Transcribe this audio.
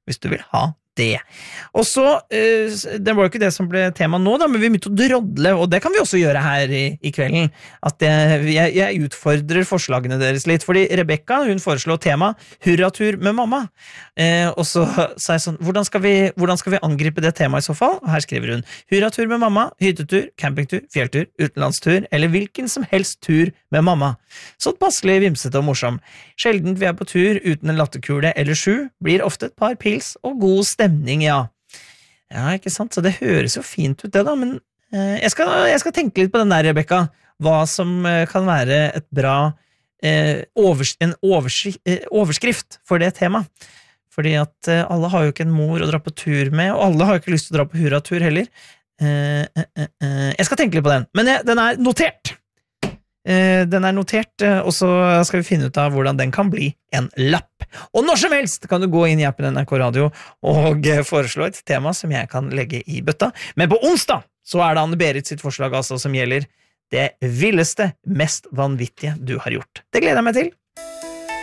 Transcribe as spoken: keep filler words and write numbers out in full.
hvis du vil ha det. Og så, uh, det var jo ikke det som ble tema nå da, men vi begynte å drodle, og det kan vi også gjøre her i, i kvelden, at jeg, jeg, jeg utfordrer forslagene deres litt, fordi Rebecca, hun foreslår tema Hurratur med mamma, uh, og så sa jeg sånn, hvordan skal, vi, hvordan skal vi angripe det temaet i så fall? Og her skriver hun, Hurratur med mamma, hyttetur, campingtur, fjelltur, utenlandstur, eller hvilken som helst tur med mamma. Sånn passelig vimsete og morsom. Sjeldent vi er på tur uten en latterkule eller sju, blir ofte et par pils og god stemning stemning, ja. Ja, ikke sant? Så det høres jo fint ut det da, men eh, jeg, skal, jeg skal tenke litt på den der, Rebecca, hva som eh, kan være et bra eh, overs, en overs, eh, overskrift for det temaet. Fordi at eh, alle har jo ikke en mor å dra på tur med, og alle har jo ikke lyst til å dra på hurratur heller. Eh, eh, eh, eh. Jeg skal tenke litt på den, men jeg, den er notert! Eh, den er notert, eh, og så skal vi finne ut av hvordan den kan bli en lapp. Og når som helst kan du gå inn i appen N R K Radio og eh, foreslå et tema som jeg kan legge i bøtta. Men på onsdag så er det Anne-Berit sitt forslag altså som gjelder det villeste, mest vanvittige du har gjort. Det gleder jeg meg til.